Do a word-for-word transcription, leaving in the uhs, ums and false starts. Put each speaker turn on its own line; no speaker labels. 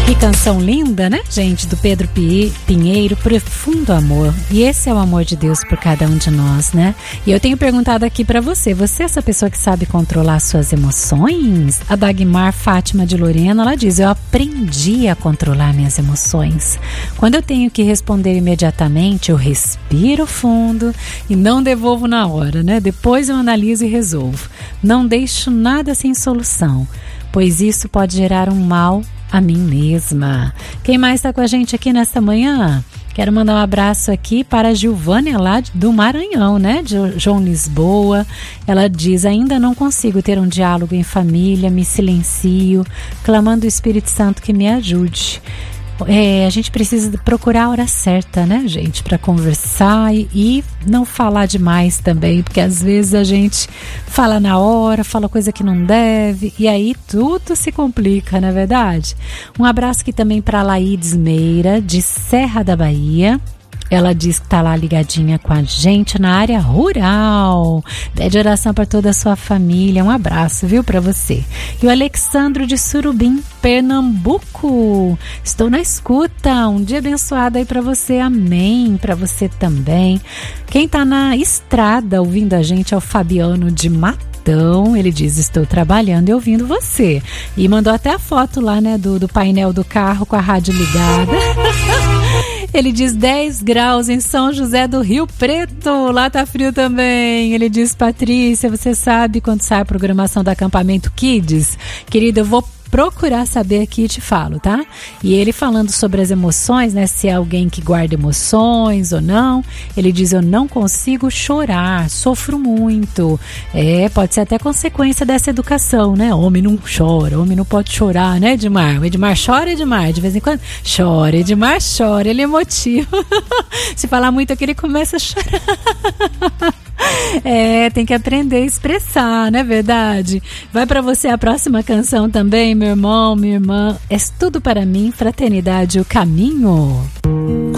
Que canção linda, né, gente? Do Pedro Pinheiro, Profundo Amor. E esse é o amor de Deus por cada um de nós, né? E eu tenho perguntado aqui pra você, você é essa pessoa que sabe controlar suas emoções? A Dagmar Fátima de Lorena, ela diz, eu aprendi a controlar minhas emoções. Quando eu tenho que responder imediatamente, eu respiro fundo e não devolvo na hora, né? Depois eu analiso e resolvo. Não deixo nada sem solução, pois isso pode gerar um mal a mim mesma. Quem mais está com a gente aqui nesta manhã? Quero mandar um abraço aqui para a Gilvânia lá do Maranhão, né? De João Lisboa. Ela diz, ainda não consigo ter um diálogo em família, me silencio, clamando o Espírito Santo que me ajude. É, a gente precisa procurar a hora certa, né, gente, para conversar e, e não falar demais também, porque às vezes a gente fala na hora, fala coisa que não deve e aí tudo se complica, não é verdade? Um abraço aqui também para Laídes Meira, de Serra da Bahia. Ela diz que está lá ligadinha com a gente na área rural. Pede oração para toda a sua família. Um abraço, viu, para você. E o Alexandro de Surubim, Pernambuco. Estou na escuta. Um dia abençoado aí para você. Amém. Para você também. Quem está na estrada ouvindo a gente é o Fabiano de Mato. Então, ele diz, estou trabalhando e ouvindo você. E mandou até a foto lá, né, do, do painel do carro com a rádio ligada. Ele diz dez graus em São José do Rio Preto. Lá tá frio também. Ele diz, Patrícia, você sabe quando sai a programação do acampamento Kids? Querida, eu vou procurar saber aqui e te falo, tá? E ele falando sobre as emoções, né? Se é alguém que guarda emoções ou não. Ele diz, eu não consigo chorar, sofro muito. É, pode ser até consequência dessa educação, né? Homem não chora, homem não pode chorar, né, Edmar? O Edmar chora, Edmar, de vez em quando? Chora, Edmar chora, ele é emotivo. Se falar muito aqui, ele começa a chorar. É, tem que aprender a expressar, não é verdade? Vai pra você a próxima canção também, meu irmão, minha irmã. És tudo para mim, fraternidade, o caminho.